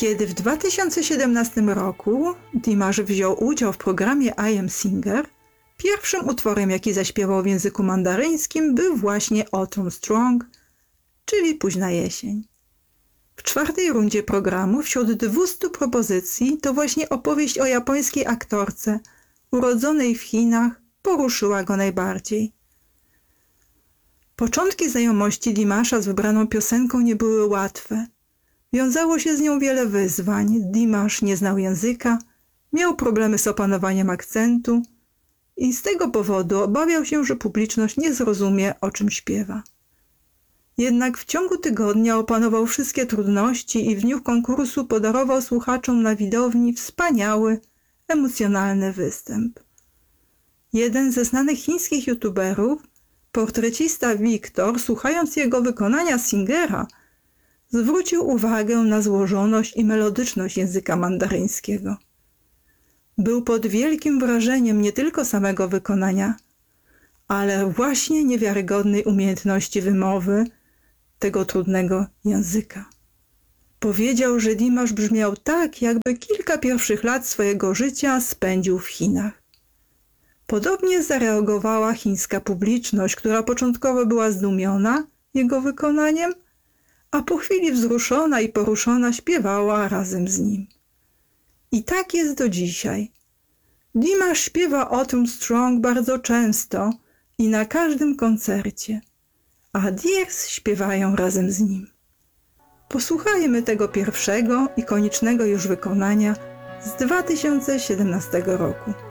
Kiedy w 2017 roku Dimash wziął udział w programie I Am Singer, pierwszym utworem, jaki zaśpiewał w języku mandaryńskim, był właśnie Autumn Strong, czyli Późna jesień. W czwartej rundzie programu wśród 200 propozycji to właśnie opowieść o japońskiej aktorce urodzonej w Chinach poruszyła go najbardziej. Początki znajomości Dimasha z wybraną piosenką nie były łatwe. Wiązało się z nią wiele wyzwań. Dimash nie znał języka, miał problemy z opanowaniem akcentu i z tego powodu obawiał się, że publiczność nie zrozumie, o czym śpiewa. Jednak w ciągu tygodnia opanował wszystkie trudności i w dniu konkursu podarował słuchaczom na widowni wspaniały, emocjonalny występ. Jeden ze znanych chińskich youtuberów, portrecista Wiktor, słuchając jego wykonania Singera, zwrócił uwagę na złożoność i melodyczność języka mandaryńskiego. Był pod wielkim wrażeniem nie tylko samego wykonania, ale właśnie niewiarygodnej umiejętności wymowy tego trudnego języka. Powiedział, że Dimash brzmiał tak, jakby kilka pierwszych lat swojego życia spędził w Chinach. Podobnie zareagowała chińska publiczność, która początkowo była zdumiona jego wykonaniem, a po chwili wzruszona i poruszona śpiewała razem z nim. I tak jest do dzisiaj. Dimash śpiewa Autumn Strong bardzo często i na każdym koncercie, a Dears śpiewają razem z nim. Posłuchajmy tego pierwszego, ikonicznego już wykonania z 2017 roku.